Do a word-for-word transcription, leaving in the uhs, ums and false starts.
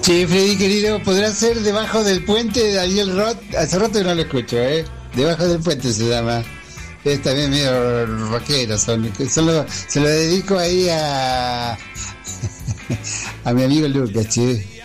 Che, Freddy querido, ¿podrá ser Debajo del Puente de Ariel Roth? Hace rato que no lo escucho, ¿eh? Debajo del Puente se llama. Es también medio rockero. Son, solo, se lo dedico ahí a a mi amigo Lucas, che.